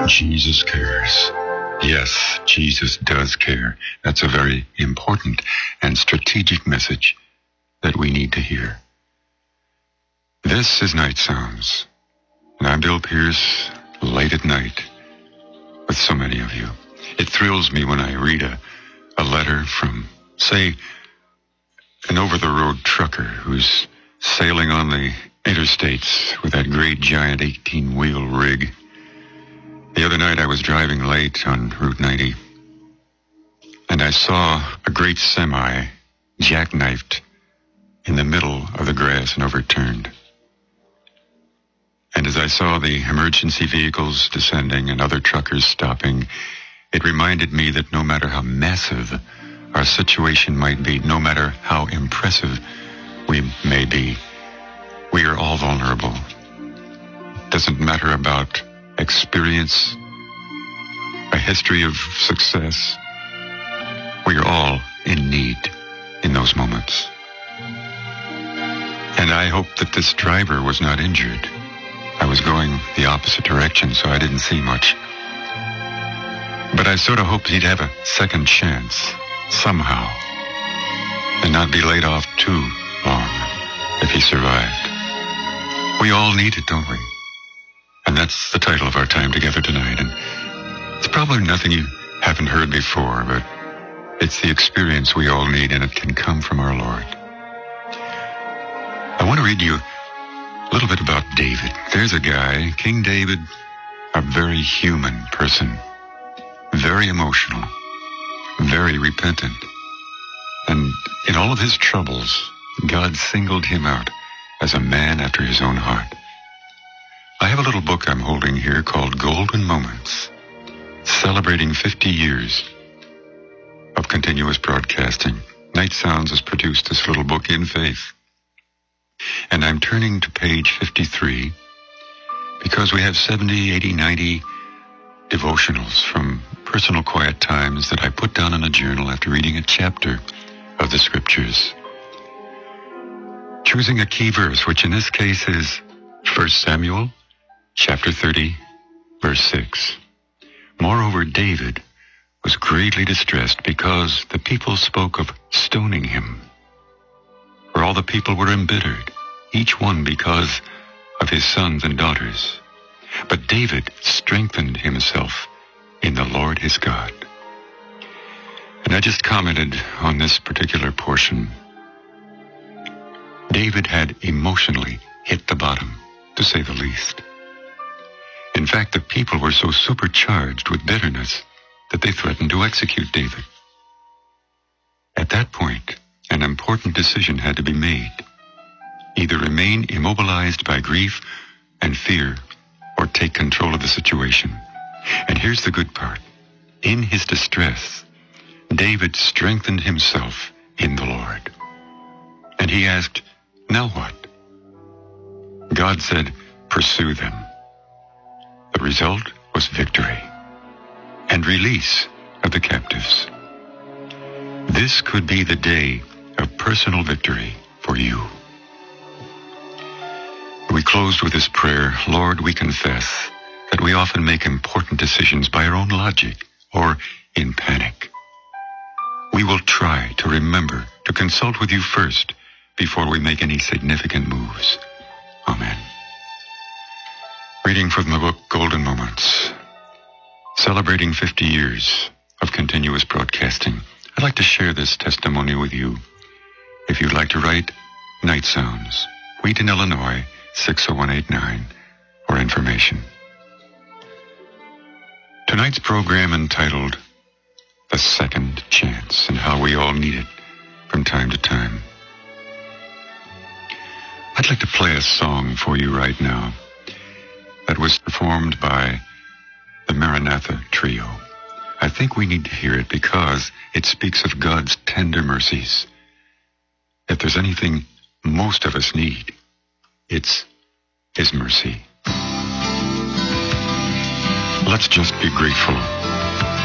Jesus cares. Yes, Jesus does care. That's a very important and strategic message that we need to hear. This is Night Sounds, and I'm Bill Pierce, late at night, with so many of you. It thrills me when I read a letter from, say, an over-the-road trucker who's sailing on the interstates with that great giant 18-wheel rig. The other night I was driving late on Route 90, and I saw a great semi jackknifed in the middle of the grass and overturned. And as I saw the emergency vehicles descending and other truckers stopping, it reminded me that no matter how massive our situation might be, no matter how impressive we may be, we are all vulnerable. It doesn't matter about experience, a history of success. We are all in need in those moments. And I hope that this driver was not injured. I was going the opposite direction, so I didn't see much. But I sort of hoped he'd have a second chance, somehow, and not be laid off too long if he survived. We all need it, don't we? And that's the title of our time together tonight. And it's probably nothing you haven't heard before, but it's the experience we all need, and it can come from our Lord. I want to read you a little bit about David. There's a guy, King David, a very human person, very emotional, very repentant. And in all of his troubles, God singled him out as a man after his own heart. I have a little book I'm holding here called Golden Moments, celebrating 50 years of continuous broadcasting. Night Sounds has produced this little book in faith. And I'm turning to page 53 because we have 70, 80, 90 devotionals from personal quiet times that I put down in a journal after reading a chapter of the scriptures. Choosing a key verse, which in this case is 1 Samuel chapter 30, verse 6. Moreover, David was greatly distressed because the people spoke of stoning him. For all the people were embittered, each one because of his sons and daughters. But David strengthened himself in the Lord his God. And I just commented on this particular portion. David had emotionally hit the bottom, to say the least. In fact, the people were so supercharged with bitterness that they threatened to execute David. At that point, an important decision had to be made. Either remain immobilized by grief and fear, or take control of the situation. And here's the good part. In his distress, David strengthened himself in the Lord. And he asked, now what? God said, pursue them. The result was victory and release of the captives. This could be the day of personal victory for you. We closed with this prayer. Lord, we confess that we often make important decisions by our own logic or in panic. We will try to remember to consult with you first before we make any significant moves. Amen. Reading from the book Golden Moments, celebrating 50 years of continuous broadcasting. I'd like to share this testimony with you. If you'd like to write, Night Sounds, Wheaton, Illinois, 60189, for information. Tonight's program entitled The Second Chance, and how we all need it from time to time. I'd like to play a song for you right now that was performed by the Maranatha Trio. I think we need to hear it because it speaks of God's tender mercies. If there's anything most of us need, it's His mercy. Let's just be grateful